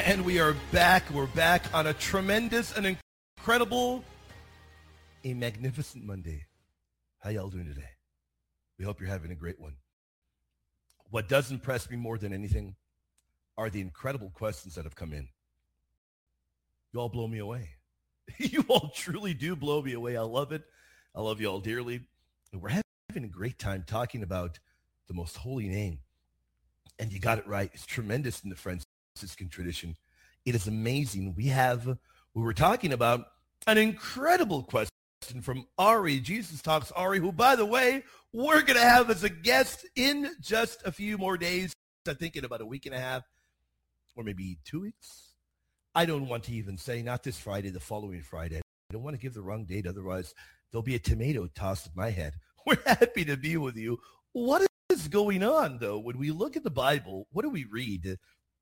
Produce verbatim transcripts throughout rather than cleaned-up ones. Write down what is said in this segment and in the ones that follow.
And we are back. We're back on a tremendous and incredible, a magnificent Monday. How y'all doing today? We hope you're having a great one. What does impress me more than anything are the incredible questions that have come in. You all blow me away. You all truly do blow me away. I love it. I love you all dearly. And we're having a great time talking about the most holy name. And you got it right. It's tremendous in the Franciscan tradition. It is amazing. We have, we were talking about an incredible question from Ari, Jesus Talks Ari, who, by the way, we're going to have as a guest in just a few more days. I think in about a week and a half, or maybe two weeks. I don't want to even say, not this Friday, the following Friday. I don't want to give the wrong date. Otherwise, there'll be a tomato tossed at my head. We're happy to be with you. What is going on, though? When we look at the Bible, what do we read?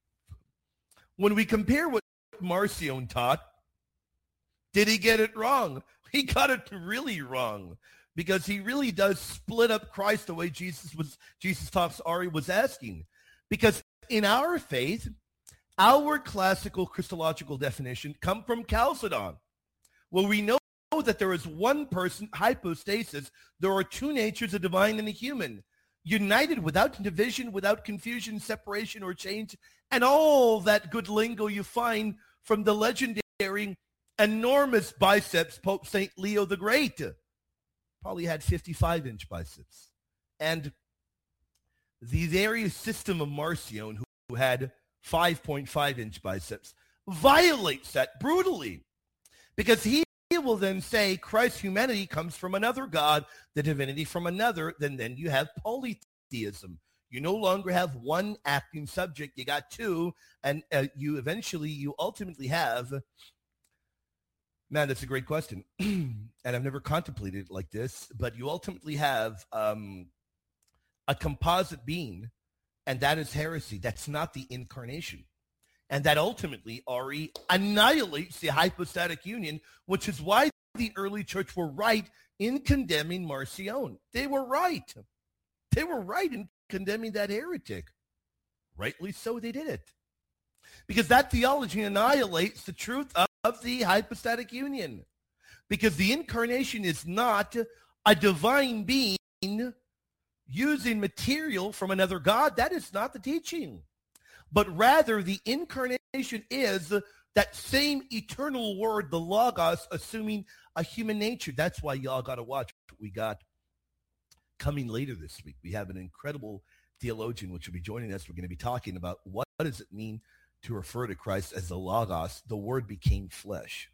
When we compare what Marcion taught, did he get it wrong? He got it really wrong, because he really does split up Christ the way Jesus was. Jesus Talks Ari was asking. Because in our faith, our classical Christological definition come from Chalcedon, where we know that there is one person, hypostasis. There are two natures, a divine and a human, united without division, without confusion, separation, or change, and all that good lingo you find from the legendary enormous biceps Pope Saint Leo the Great. Probably had fifty-five inch biceps. And the various system of Marcion, who, who had five point five inch biceps, violates that brutally, because he will then say Christ's humanity comes from another God, the divinity from another. Then then you have polytheism. You no longer have one acting subject. You got two, and uh, you eventually, you ultimately have, man, that's a great question. And I've never contemplated it like this, but you ultimately have um, a composite being, and that is heresy. That's not the incarnation. And that ultimately, Ari, annihilates the hypostatic union, which is why the early church were right in condemning Marcion. They were right. They were right in condemning that heretic. Rightly so, they did it. Because that theology annihilates the truth of, of the hypostatic union. Because the incarnation is not a divine being using material from another God. That is not the teaching. But rather, the incarnation is that same eternal word, the Logos, assuming a human nature. That's why y'all got to watch what we got coming later this week. We have an incredible theologian which will be joining us. We're going to be talking about what does it mean to refer to Christ as the Logos. The word became flesh.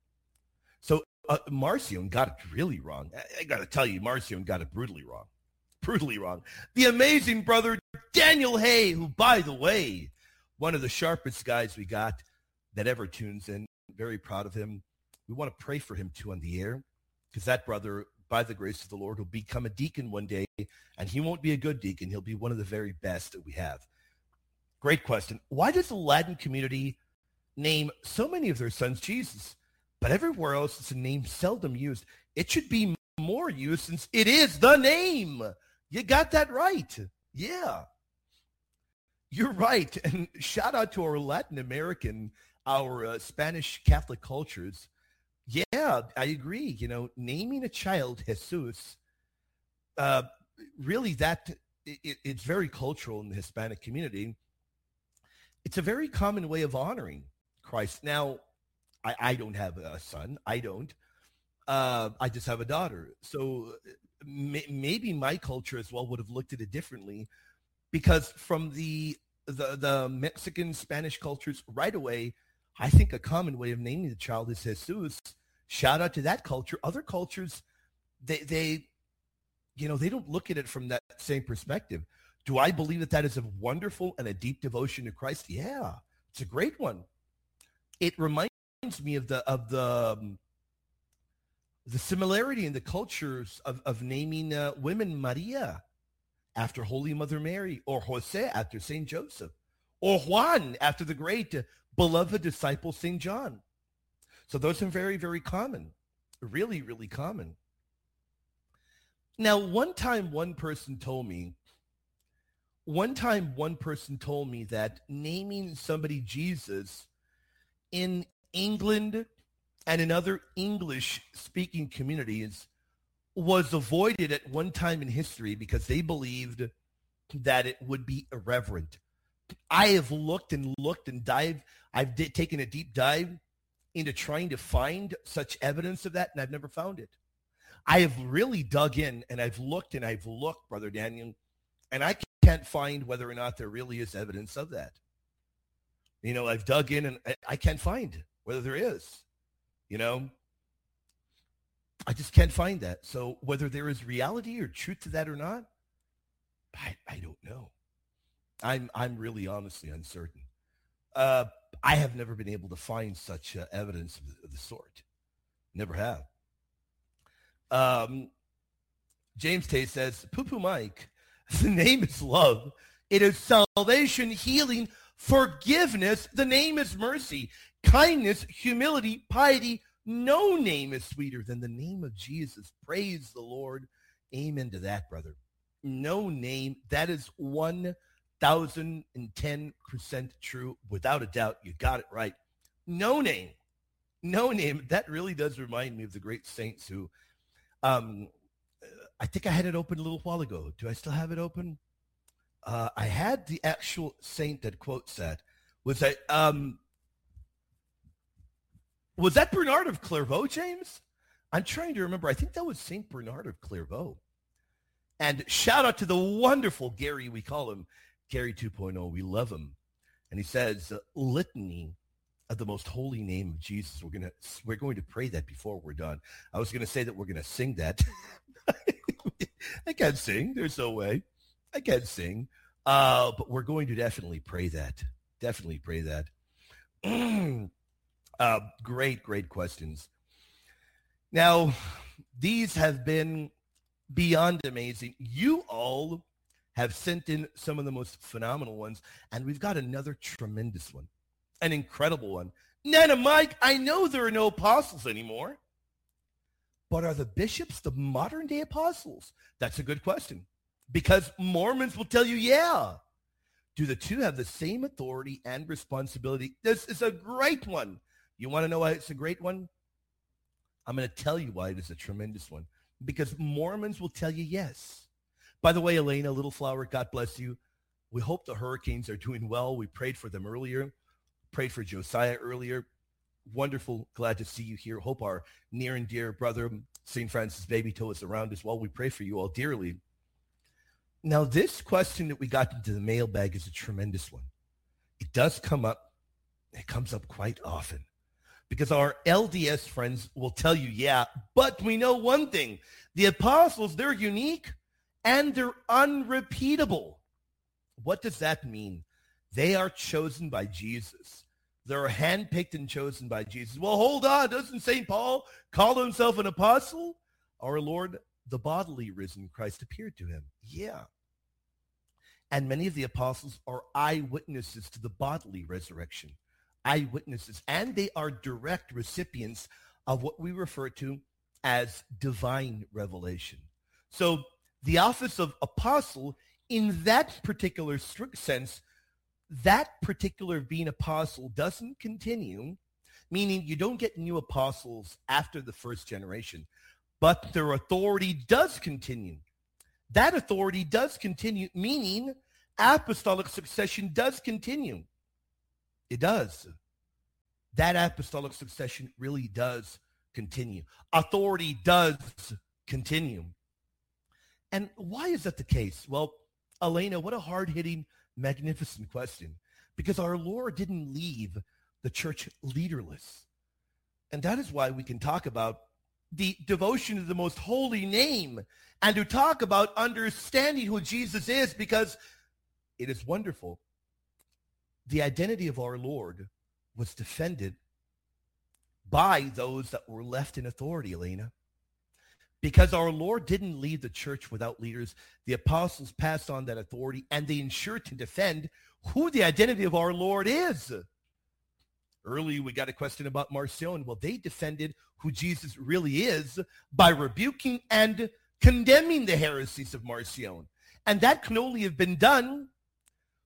So uh, Marcion got it really wrong. I, I got to tell you, Marcion got it brutally wrong. Brutally wrong. The amazing brother Daniel Hay, who, by the way, one of the sharpest guys we got that ever tunes in. Very proud of him. We want to pray for him too on the air, because that brother, by the grace of the Lord, will become a deacon one day, and he won't be a good deacon. He'll be one of the very best that we have. Great question. Why does the Latin community name so many of their sons Jesus, but everywhere else it's a name seldom used? It should be more used, since it is the name. You got that right. Yeah. You're right. And shout out to our Latin American, our uh, Spanish Catholic cultures. Yeah, I agree. You know, naming a child Jesus, uh, really that, it, it's very cultural in the Hispanic community. It's a very common way of honoring Christ. Now, I, I don't have a son. I don't. Uh, I just have a daughter. So may, maybe my culture as well would have looked at it differently, because from the, the the Mexican Spanish cultures right away, I think a common way of naming the child is Jesus. Shout out to that culture. Other cultures, they they you know, they don't look at it from that same perspective. Do I believe that that is a wonderful and a deep devotion to Christ? Yeah, it's a great one. It reminds me of the of the um, the similarity in the cultures of of naming uh, women Maria after Holy Mother Mary, or Jose after Saint Joseph, or Juan after the great uh, beloved disciple Saint John. So those are very, very common, really, really common. Now, one time one person told me, one time one person told me that naming somebody Jesus in England and in other English-speaking communities was avoided at one time in history because they believed that it would be irreverent. I have looked and looked and dived. I've d- taken a deep dive into trying to find such evidence of that, and I've never found it. I have really dug in, and I've looked and I've looked, Brother Daniel, and I can't find whether or not there really is evidence of that. You know, I've dug in, and I, I can't find whether there is. You know, I just can't find that. So whether there is reality or truth to that or not, I, I don't know. I'm I'm really honestly uncertain. Uh, I have never been able to find such uh, evidence of the, of the sort. Never have. Um, James Tay says, Poo Poo Mike, the name is love. It is salvation, healing, forgiveness. The name is mercy, kindness, humility, piety. No name is sweeter than the name of Jesus. Praise the Lord. Amen to that, brother. No name. That is one thousand ten percent true. Without a doubt, you got it right. No name. No name. That really does remind me of the great saints who, um, I think I had it open a little while ago. Do I still have it open? Uh, I had the actual saint that quotes that. Was that, um, was that Bernard of Clairvaux, James? I'm trying to remember. I think that was Saint Bernard of Clairvaux. And shout out to the wonderful Gary, we call him Gary two point oh. We love him. And he says, litany of the most holy name of Jesus. We're going to we're going to pray that before we're done. I was going to say that we're going to sing that. I can't sing. There's no way. I can't sing. Uh, but we're going to definitely pray that. Definitely pray that. uh, great, great questions. Now, these have been beyond amazing. You all have sent in some of the most phenomenal ones, and we've got another tremendous one, an incredible one. Nana Mike, I know there are no apostles anymore, but are the bishops the modern day apostles? That's a good question, because Mormons will tell you, yeah. Do the two have the same authority and responsibility? This is a great one. You want to know why it's a great one? I'm going to tell you why it is a tremendous one. Because Mormons will tell you yes. By the way, Elena, Little Flower, God bless you. We hope the Hurricanes are doing well. We prayed for them earlier. Prayed for Josiah earlier. Wonderful. Glad to see you here. Hope our near and dear brother, Saint Francis Baby Toe, is around as well. We pray for you all dearly. Now, this question that we got into the mailbag is a tremendous one. It does come up. It comes up quite often. Because our L D S friends will tell you, yeah, but we know one thing. The apostles, they're unique and they're unrepeatable. What does that mean? They are chosen by Jesus. They're handpicked and chosen by Jesus. Well, hold on. Doesn't Saint Paul call himself an apostle? Our Lord, the bodily risen Christ, appeared to him. Yeah. And many of the apostles are eyewitnesses to the bodily resurrection. Eyewitnesses, and they are direct recipients of what we refer to as divine revelation. So the office of apostle, in that particular strict sense, that particular being apostle doesn't continue, meaning you don't get new apostles after the first generation, but their authority does continue. That authority does continue, meaning apostolic succession does continue. It does. That apostolic succession really does continue. Authority does continue. And why is that the case? Well, Elena, what a hard-hitting, magnificent question. Because our Lord didn't leave the church leaderless. And that is why we can talk about the devotion to the most holy name and to talk about understanding who Jesus is, because it is wonderful. The identity of our Lord was defended by those that were left in authority, Elena. Because our Lord didn't leave the church without leaders, the apostles passed on that authority, and they ensured to defend who the identity of our Lord is. Earlier, we got a question about Marcion. Well, they defended who Jesus really is by rebuking and condemning the heresies of Marcion. And that can only have been done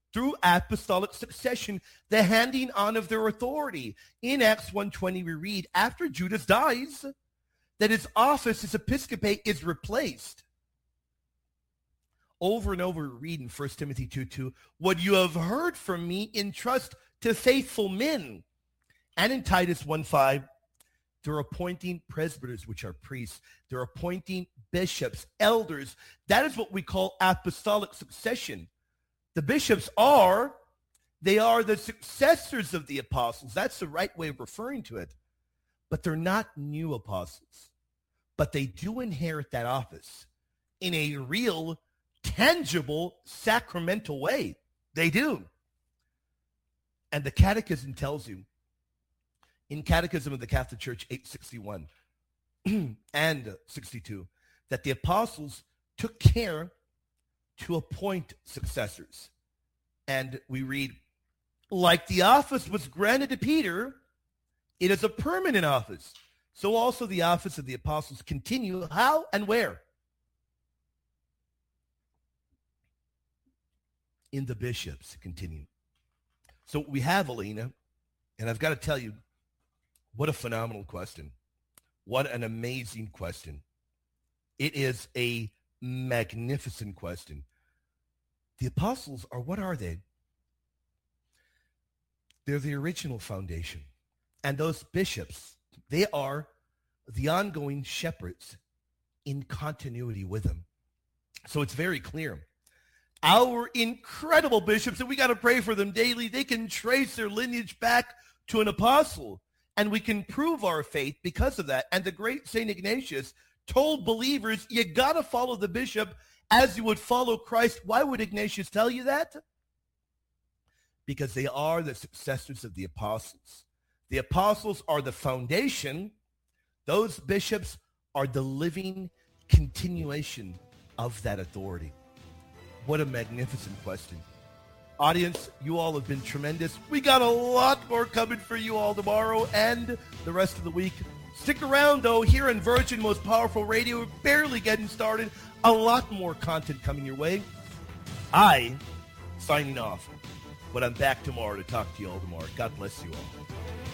through apostolic succession, the handing on of their authority. In Acts one twenty, we read, after Judas dies, that his office as episcopate is replaced. Over and over, we read in First Timothy two two, what you have heard from me entrust to faithful men. And in Titus one five, they're appointing presbyters, which are priests. They're appointing bishops, elders. That is what we call apostolic succession. The bishops are, they are the successors of the apostles. That's the right way of referring to it. But they're not new apostles. But they do inherit that office in a real, tangible, sacramental way. They do. And the Catechism tells you, in Catechism of the Catholic Church eight sixty-one and sixty-two, that the apostles took care to appoint successors. And we read, like the office was granted to Peter, it is a permanent office. So also the office of the apostles continue. How and where? In the bishops continue. So we have, Elena, and I've got to tell you, what a phenomenal question. What an amazing question. It is a magnificent question. The apostles are, what are they? They're the original foundation. And those bishops, they are the ongoing shepherds in continuity with them. So it's very clear. Our incredible bishops, and we got to pray for them daily, they can trace their lineage back to an apostle. And we can prove our faith because of that. And the great Saint Ignatius told believers, you got to follow the bishop as you would follow Christ. Why would Ignatius tell you that? Because they are the successors of the apostles. The apostles are the foundation. Those bishops are the living continuation of that authority. What a magnificent question. Audience, you all have been tremendous. We got a lot more coming for you all tomorrow and the rest of the week. Stick around, though, here on Virgin Most Powerful Radio. We're barely getting started. A lot more content coming your way. I, signing off, but I'm back tomorrow to talk to you all tomorrow. God bless you all.